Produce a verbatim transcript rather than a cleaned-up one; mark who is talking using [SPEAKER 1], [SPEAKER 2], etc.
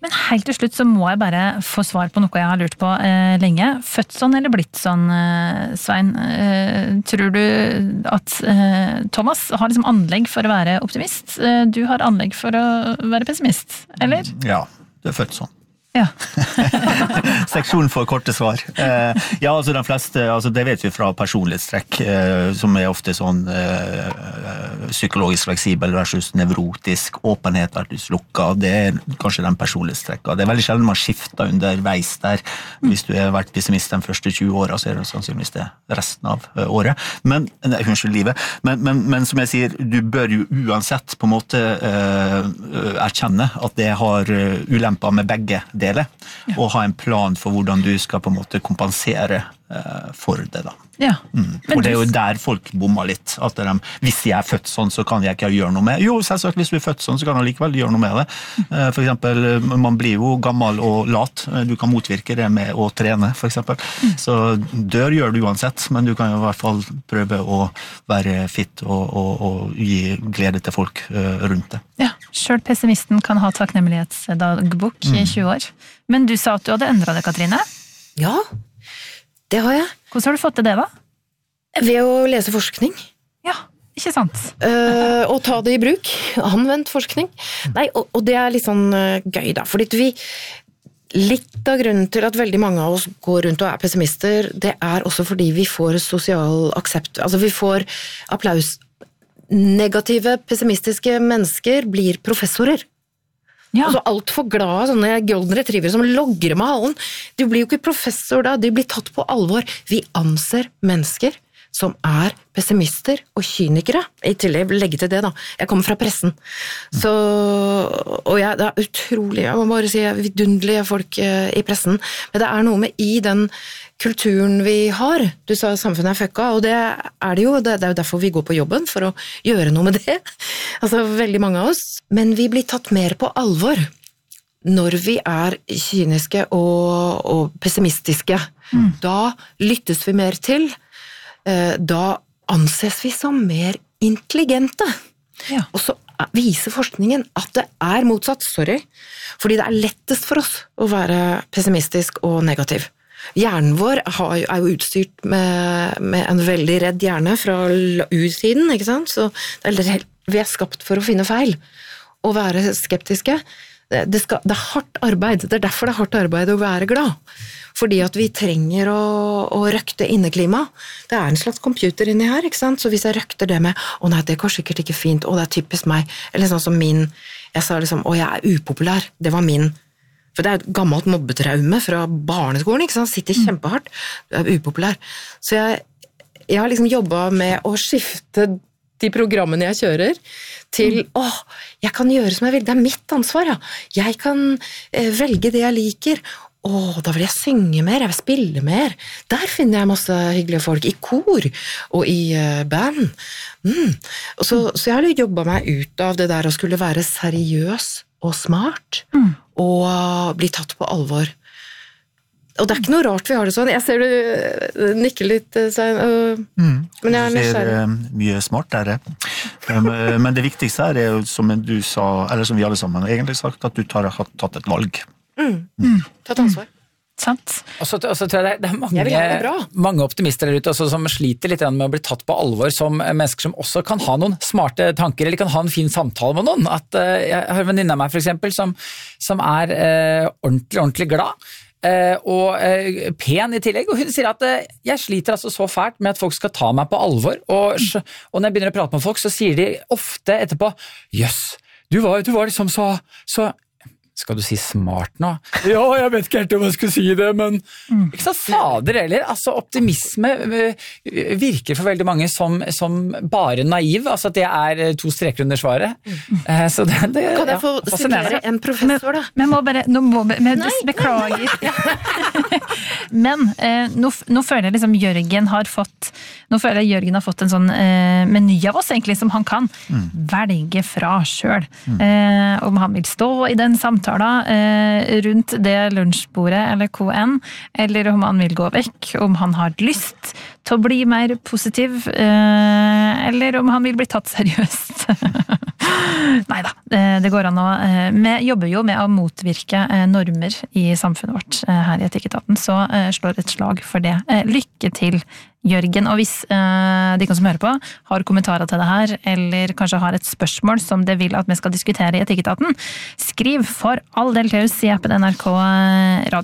[SPEAKER 1] Men helt til slutt så må jeg bare få svar på noe jeg har lurt på eh, lenge. Født sånn eller blitt sånn, eh, Svein? Eh, tror du at eh, Thomas har liksom anlegg for å være optimist? Eh, du har anlegg for å være pessimist, eller?
[SPEAKER 2] Ja, du er født sånn.
[SPEAKER 1] Ja.
[SPEAKER 2] Seksjonen for korte svar. Eh, ja, altså de fleste, altså det vet vi fra personlighetstrekk, eh, som er ofte sånn eh, psykologisk fleksibel versus nevrotisk, åpenhet versus lukka, det er kanskje den personlighetstrekka. Det er veldig sjelden man skifter underveis der. Hvis du har vært pessimist de første tjue årene, så er det sannsynligvis det resten av året. Men, nei, unnskyld livet. Men, men, men som jeg sier, du bør jo uansett på en måte eh, erkjenne at det har ulemper med begge dele, ja. Og ha en plan for hvordan du skal på en måte kompensere uh, for det da.
[SPEAKER 1] Ja.
[SPEAKER 2] Mm. Og det er jo der folk bommer litt, at de, hvis jeg er født sånn, så kan jeg ikke gjøre noe med. Jo, selvsagt, hvis du er født sånn, så kan du likevel gjøre noe med det. Uh, for eksempel, man blir jo gammel og lat, du kan motvirke det med å trene, for eksempel. Mm. Så dør gjør du uansett, men du kan jo i hvert fall prøve å være fit og, og, og gi glede til folk uh, rundt det.
[SPEAKER 1] Ja, selv pessimisten kan ha takknemlighetsdagbok mm. i tjue år. Men du sa at du hadde endret det, Katrine?
[SPEAKER 3] Ja, det har jeg.
[SPEAKER 1] Hvordan har du fått til det da?
[SPEAKER 3] Ved å lese forskning.
[SPEAKER 1] Ja, ikke sant?
[SPEAKER 3] uh, og ta det i bruk. Anvendt forskning. Nei, og, og det er litt sånn uh, gøy da, fordi vi litt av grunnen til at veldig mange av oss går rundt og er pessimister, det er også fordi vi får sosial aksept, altså vi får applaus. Negative, pessimistiske mennesker blir professorer. Ja. Altså alt for glade, sånne golden retrievere som logger med halen. Du blir jo ikke professor da, de blir tatt på alvor. Vi anser mennesker som er pessimister og kynikere. I tillegg legge til det da. Jeg kommer fra pressen. Så, og jeg, det er utrolig, jeg må bare si, vidunderlige folk i pressen. Men det er noe med i den kulturen vi har. Du sa samfunnet er fucka, og det er det jo. Det er jo derfor vi går på jobben, for å gjøre noe med det. Altså veldig mange av oss. Men vi blir tatt mer på alvor når vi er kyniske og, og pessimistiske. Mm. Da lyttes vi mer til. Da anses vi som mer intelligente. Ja. Og så viser forskningen at det er motsatt, sorry, fordi det er lettest for oss å være pessimistisk og negativ. Hjernen vår er jo utstyrt med, med en veldig redd hjerne fra utsiden, ikke sant? Så det er, vi er skapt for å finne feil. Å være skeptiske, det, det, skal, det er hardt arbeid. Det er derfor det er hardt arbeid å være glad. Fordi at vi trenger å, å røkte inneklima. Det er en slags computer inni her, ikke sant? Så hvis jeg røkter det med, å nei, det går sikkert ikke fint, å det er typisk meg, eller sånn som min, jeg sa liksom, å jeg er upopulær, det var min. For det er et gammelt mobbetraume fra barneskolen, ikke sant? Sitter kjempehardt, du er upopulær. Så jeg, jeg har liksom jobbet med å skifte de programmene jeg kjører, til, mm. åh, jeg kan gjøre som jeg vil, det er mitt ansvar, ja. Jeg kan eh, velge det jeg liker, åh, da vil jeg synge mer, jeg vil spille mer. Der finner jeg masse hyggelige folk, i kor og i uh, band. Mm. Og så, så jeg har jo jobbet meg ut av det der å skulle være seriøs og smart, mm. og uh, bli tatt på alvor. Og det er ikke noe rart vi har det sånn. Jeg ser du nikker litt, Svein. Uh,
[SPEAKER 2] mm.
[SPEAKER 3] Men jeg er nysgjerrig.
[SPEAKER 2] Du ser uh, mye smart der. Um, men det viktigste er jo, som du sa, eller som vi alle sammen har egentlig sagt, at du tar, har tatt et valg.
[SPEAKER 3] Mm. Mm. Tatt ansvar.
[SPEAKER 1] Sant.
[SPEAKER 4] Og så, og så tror jeg det er mange, det mange optimister der ute også, som sliter litt med å bli tatt på alvor som mennesker som også kan ha noen smarte tanker, eller kan ha en fin samtale med noen. At, uh, jeg har en venninne av meg for eksempel, som, som er uh, ordentlig, ordentlig glad, uh, og uh, pen i tillegg, og hun sier at uh, jeg sliter altså så fælt med at folk skal ta meg på alvor, og, og når jeg begynner å prate med folk, så sier de ofte etterpå, jøss, du var, du var liksom så... så skal du si smart nå? Ja, jeg vet ikke helt om jeg skulle si det, men mm. ikke så fader heller. Altså, optimisme virker for veldig mange som, som bare naiv, altså at det er to streker under svaret. Mm. Så det, det
[SPEAKER 3] kan jeg få ja, sitere en professor da?
[SPEAKER 1] Men, men må bare, nå må men, nei, beklager. Nei, nei. Men eh, nå, nå føler jeg liksom Jørgen har fått, nå føler jeg Jørgen har fått en sånn eh, meny av oss egentlig, som han kan mm. velge fra selv. Mm. Eh, om han vil stå i den samtalen Eh, rundt det lunsjbordet eller K N, eller om han vil gå vekk, om han har lyst til å bli mer positiv, eller om han vil bli tatt seriøst. Neida, det går an å... Vi jobber jo med å motvirke normer i samfunnet vårt her i Etikketaten, så slår et slag for det. Lykke til, Jørgen, og hvis de kan som hører på har kommentarer til det her, eller kanskje har et spørsmål som det vil at vi skal diskutere i Etikketaten, skriv for all del til oss i appen N R K Radio.